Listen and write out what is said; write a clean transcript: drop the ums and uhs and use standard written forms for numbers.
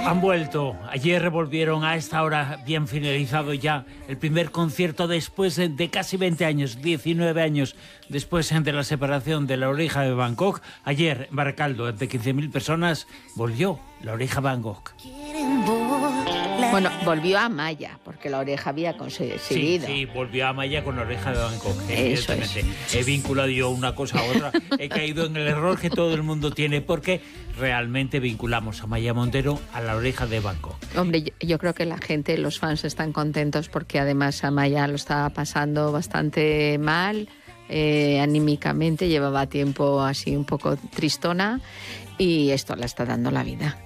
Han vuelto. Ayer volvieron a esta hora, bien finalizado ya el primer concierto después de casi 20 años, 19 años después de la separación de La Oreja de Bangkok. Ayer en Baracaldo, ante 15.000 personas, volvió La Oreja Bangkok. Bueno, volvió a Amaya, porque La Oreja había conseguido. Sí, volvió a Amaya con La Oreja de Bangkok, Eso evidentemente. He vinculado yo una cosa a otra, he caído en el error que todo el mundo tiene, porque realmente vinculamos a Amaya Montero a La Oreja de Bangkok. Hombre, yo creo que la gente, los fans están contentos porque además Amaya lo estaba pasando bastante mal, anímicamente, llevaba tiempo así un poco tristona y esto le está dando la vida.